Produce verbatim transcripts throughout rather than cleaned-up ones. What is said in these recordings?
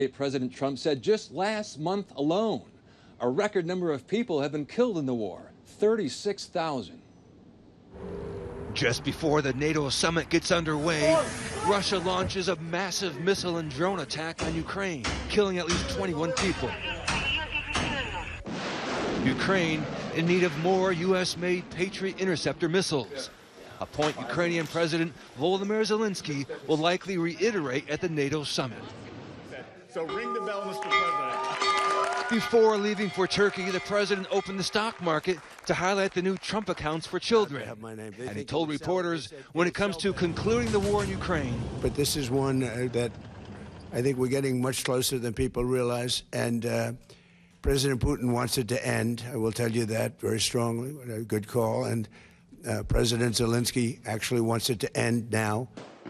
President Trump said just last month alone, a record number of people have been killed in the war, thirty-six thousand. Just before the NATO summit gets underway, Russia launches a massive missile and drone attack on Ukraine, killing at least twenty-one people. Ukraine in need of more U S-made Patriot interceptor missiles, a point Ukrainian President Volodymyr Zelensky will likely reiterate at the NATO summit. So ring the bell, Mister President. Before leaving for Turkey, the president opened the stock market to highlight the new Trump accounts for children. And he told reporters when it comes to concluding the war in Ukraine. But this is one uh, that I think we're getting much closer than people realize. And uh, President Putin wants it to end. I will tell you that very strongly. A good call. And uh, President Zelensky actually wants it to end now.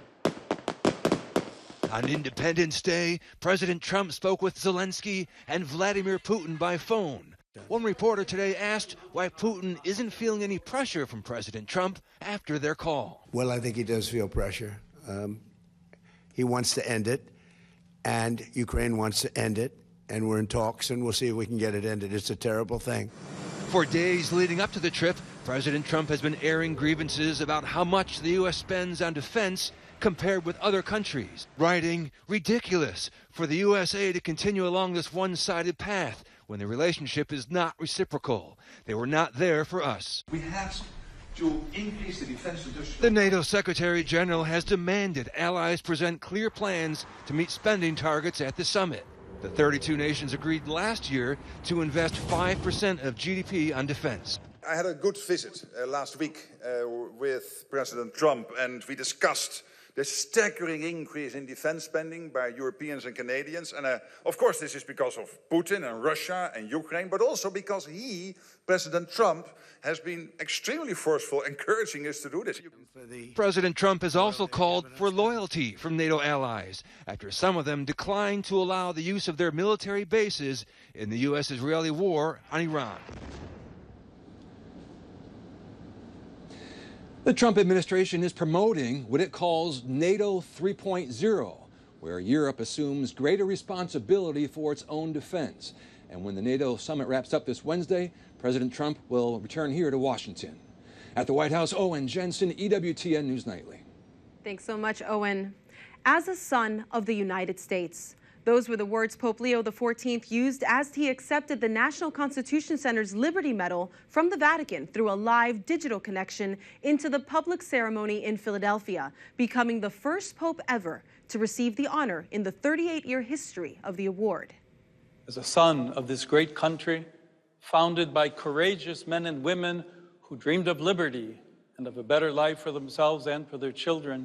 On Independence Day, President Trump spoke with Zelensky and Vladimir Putin by phone. One reporter today asked why Putin isn't feeling any pressure from President Trump after their call. Well, I think he does feel pressure. Um, he wants to end it, and Ukraine wants to end it, and we're in talks, and we'll see if we can get it ended. It's a terrible thing. For days leading up to the trip, President Trump has been airing grievances about how much the U S spends on defense compared with other countries, writing, "Ridiculous for the U S A to continue along this one-sided path when the relationship is not reciprocal. They were not there for us." We have to increase the defense industry. The NATO Secretary General has demanded allies present clear plans to meet spending targets at the summit. The thirty-two nations agreed last year to invest five percent of G D P on defense. I had a good visit uh, last week uh, with President Trump, and we discussed the staggering increase in defense spending by Europeans and Canadians. And uh, of course, this is because of Putin and Russia and Ukraine, but also because he, President Trump, has been extremely forceful, encouraging us to do this. President Trump has also called for loyalty from NATO allies after some of them declined to allow the use of their military bases in the U S-Israeli war on Iran. The Trump administration is promoting what it calls NATO three point oh, where Europe assumes greater responsibility for its own defense. And when the NATO summit wraps up this Wednesday, President Trump will return here to Washington. At the White House, Owen Jensen, E W T N News Nightly. Thanks so much, Owen. As a son of the United States, those were the words Pope Leo the fourteenth used as he accepted the National Constitution Center's Liberty Medal from the Vatican through a live digital connection into the public ceremony in Philadelphia, becoming the first pope ever to receive the honor in the thirty-eight year history of the award. As a son of this great country, founded by courageous men and women who dreamed of liberty and of a better life for themselves and for their children,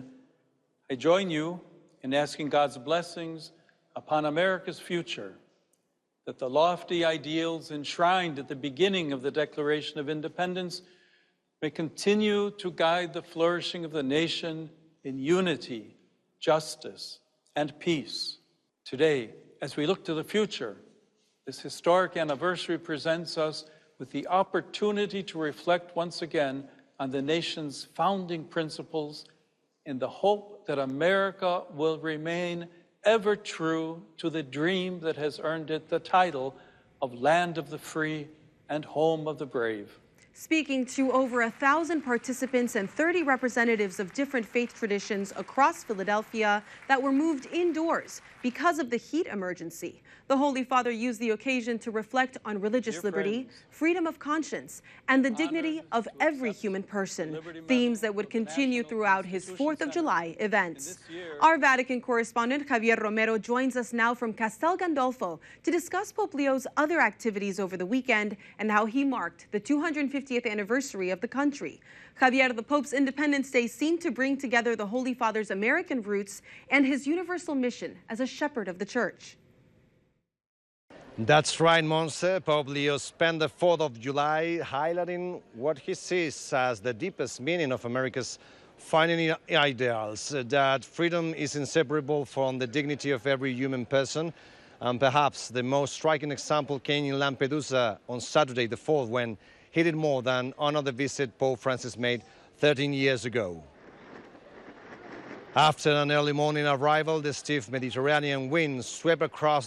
I join you in asking God's blessings upon America's future, that the lofty ideals enshrined at the beginning of the Declaration of Independence may continue to guide the flourishing of the nation in unity, justice, and peace. Today, as we look to the future, this historic anniversary presents us with the opportunity to reflect once again on the nation's founding principles in the hope that America will remain ever true to the dream that has earned it the title of Land of the Free and Home of the Brave. Speaking to over a thousand participants and thirty representatives of different faith traditions across Philadelphia that were moved indoors because of the heat emergency, the Holy Father used the occasion to reflect on religious Dear liberty, friends, freedom of conscience, and the dignity of every human person, themes that would continue throughout his fourth of July events. Our Vatican correspondent Javier Romero joins us now from Castel Gandolfo to discuss Pope Leo's other activities over the weekend and how he marked the two hundred fiftieth anniversary of the country. Javier, the Pope's Independence Day seemed to bring together the Holy Father's American roots and his universal mission as a shepherd of the Church. That's right, Monse. Pope Leo spent the fourth of July highlighting what he sees as the deepest meaning of America's founding ideals, that freedom is inseparable from the dignity of every human person. And perhaps the most striking example came in Lampedusa on Saturday the fourth, when he did more than honor the visit Pope Francis made thirteen years ago. After an early morning arrival, the stiff Mediterranean wind swept across